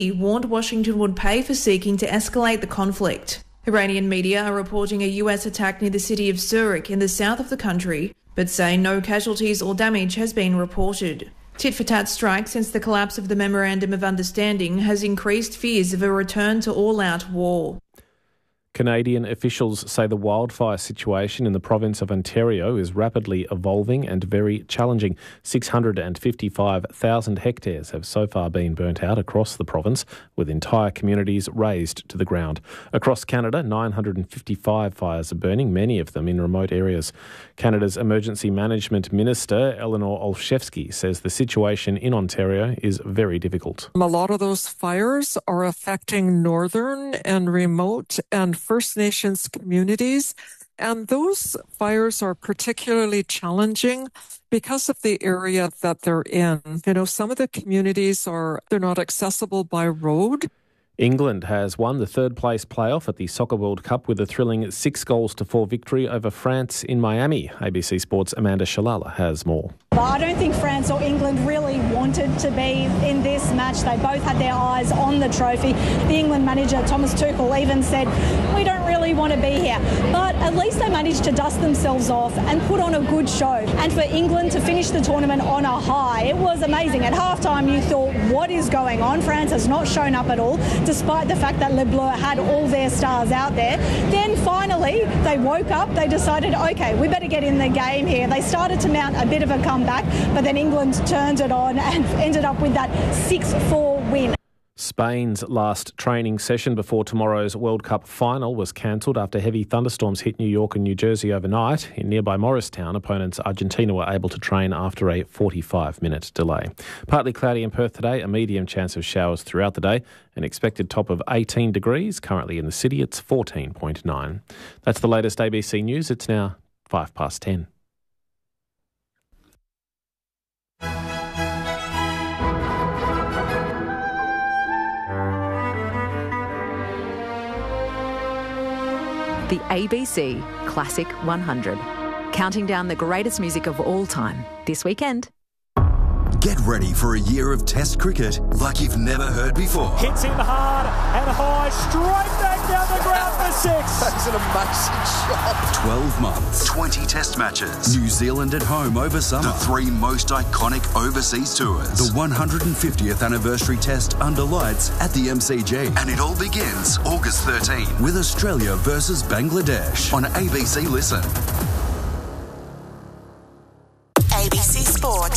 He warned Washington would pay for seeking to escalate the conflict. Iranian media are reporting a US attack near the city of Zurich in the south of the country, but say no casualties or damage has been reported. Tit-for-tat strike since the collapse of the Memorandum of Understanding has increased fears of a return to all-out war. Canadian officials say the wildfire situation in the province of Ontario is rapidly evolving and very challenging. 655,000 hectares have so far been burnt out across the province, with entire communities razed to the ground. Across Canada, 955 fires are burning, many of them in remote areas. Canada's Emergency Management Minister, Eleanor Olszewski, says the situation in Ontario is very difficult. A lot of those fires are affecting northern and remote and First Nations communities, and those fires are particularly challenging because of the area that they're in. You know, some of the communities they're not accessible by road. England has won the third-place playoff at the Soccer World Cup with a thrilling 6-4 victory over France in Miami. ABC Sports' Amanda Shalala has more. But I don't think France or England really wanted to be in this match. They both had their eyes on the trophy. The England manager, Thomas Tuchel, even said, we don't really want to be here. But at least they managed to dust themselves off and put on a good show. And for England to finish the tournament on a high, it was amazing. At halftime, you thought, what is going on? France has not shown up at all, despite the fact that Le Bleu had all their stars out there. Then finally, they woke up. They decided, OK, we better get in the game here. They started to mount a bit of a comeback, but then England turned it on and ended up with that 6-4 win. Spain's last training session before tomorrow's World Cup final was cancelled after heavy thunderstorms hit New York and New Jersey overnight. In nearby Morristown, opponents Argentina were able to train after a 45-minute delay. Partly cloudy in Perth today, a medium chance of showers throughout the day, an expected top of 18 degrees. Currently in the city, it's 14.9. That's the latest ABC News. It's now 10:05. The ABC Classic 100, counting down the greatest music of all time this weekend. Get ready for a year of Test cricket like you've never heard before. Hits him hard and high, straight back down the ground for 6. That's an amazing shot. 12 months, 20 Test matches, New Zealand at home over summer, the 3 most iconic overseas tours, the 150th anniversary Test under lights at the MCG. And it all begins August 13 with Australia versus Bangladesh on ABC Listen. ABC Sport.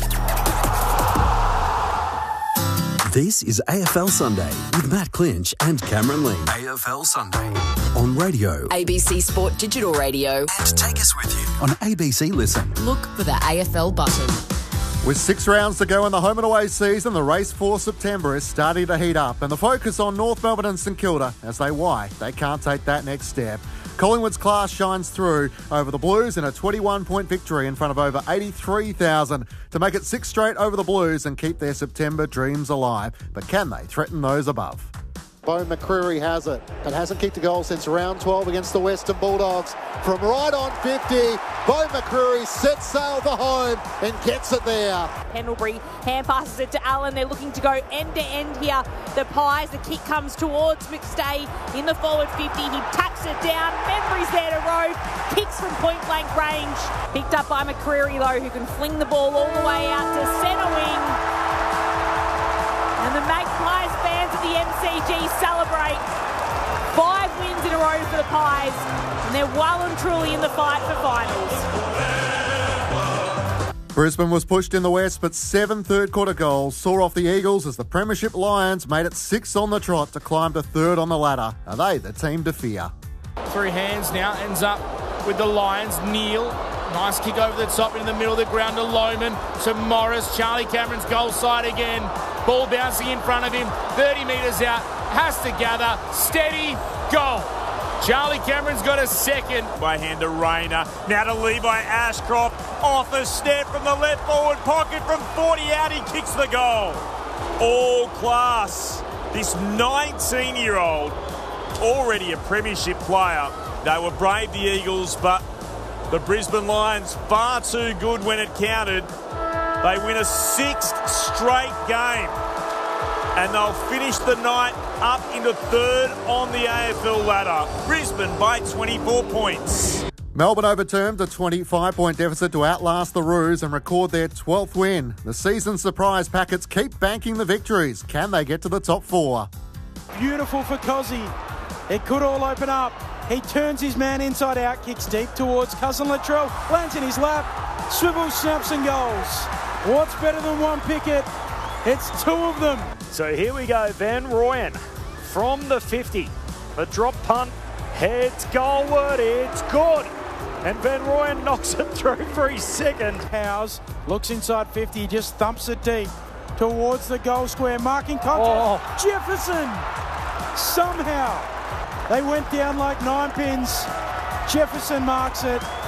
This is AFL Sunday with Matt Clinch and Cameron Lee. AFL Sunday on radio, ABC Sport Digital Radio. and take us with you on ABC Listen. Look for the AFL button. With 6 rounds to go in the home and away season, the race for September is starting to heat up, and the focus on North Melbourne and St Kilda as they can't take that next step. Collingwood's class shines through over the Blues in a 21-point victory in front of over 83,000 to make it 6 straight over the Blues and keep their September dreams alive. But can they threaten those above? Bo McCreary has it, but hasn't kicked a goal since round 12 against the Western Bulldogs. From right on 50, Bo McCreary sets sail for home and gets it there. Pendlebury hand passes it to Allen. They're looking to go end to end here. The Pies, the kick comes towards McStay in the forward 50. He taps it down. Membry's there to row. Kicks from point blank range. Picked up by McCreary though, who can fling the ball all the way out to centre wing. And the Magpies fans at the MCG celebrate. 5 wins in a row for the Pies, and they're well and truly in the fight for finals. Brisbane was pushed in the west, but 7 third-quarter goals saw off the Eagles as the Premiership Lions made it 6 on the trot to climb to 3rd on the ladder. Are they the team to fear? Through hands now, ends up with the Lions. Neil, nice kick over the top into the middle of the ground to Lohman. To Morris, Charlie Cameron's goal side again. Ball bouncing in front of him, 30 metres out, has to gather, steady, goal. Charlie Cameron's got a second. By hand to Rayner, now to Levi Ashcroft, off a step from the left forward pocket from 40 out, he kicks the goal. All class. This 19-year-old, already a premiership player. They were brave, the Eagles, but the Brisbane Lions far too good when it counted. They win a 6th straight game. and they'll finish the night up into third on the AFL ladder. Brisbane by 24 points. Melbourne overturned a 25-point deficit to outlast the Roos and record their 12th win. The season surprise packets keep banking the victories. Can they get to the top four? Beautiful for Cozzy. It could all open up. He turns his man inside out, kicks deep towards Cousin Latrell, lands in his lap, swivels, snaps and goals. What's better than one picket? It's two of them. So here we go, Van Rooyen from the 50. The drop punt heads goalward, it's good. And Van Rooyen knocks it through for his second. Howes looks inside 50, just thumps it deep towards the goal square, marking contest. Jefferson! Somehow, they went down like 9 pins. Jefferson marks it.